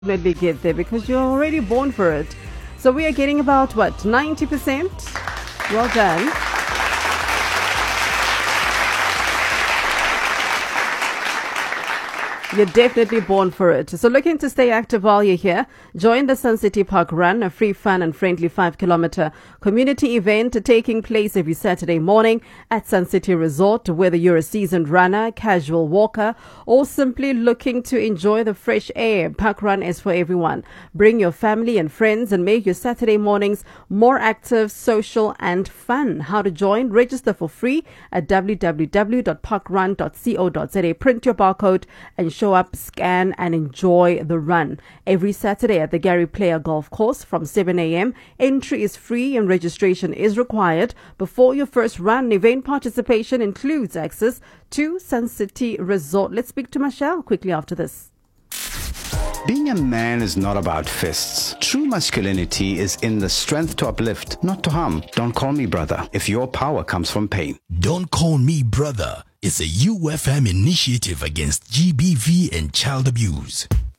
Definitely get there because you're already born for it. So we are getting about what, 90%? Well done. You're definitely born for it. So looking to stay active while you're here, join the Sun City Park Run, a free, fun and friendly 5-kilometer community event taking place every Saturday morning at Sun City Resort. Whether you're a seasoned runner, casual walker, or simply looking to enjoy the fresh air, Park Run is for everyone. Bring your family and friends and make your Saturday mornings more active, social and fun. How to join? Register for free at www.parkrun.co.za. Print your barcode and show up, scan and enjoy the run. Every Saturday at the Gary Player Golf Course from 7 a.m. Entry is free and registration is required before your first run. Event participation includes access to Sun City Resort. Let's speak to Michelle quickly after this. Being a man is not about fists. True masculinity is in the strength to uplift, not to harm. Don't call me brother if your power comes from pain. Don't Call Me Brother is a UFM initiative against GBV and child abuse.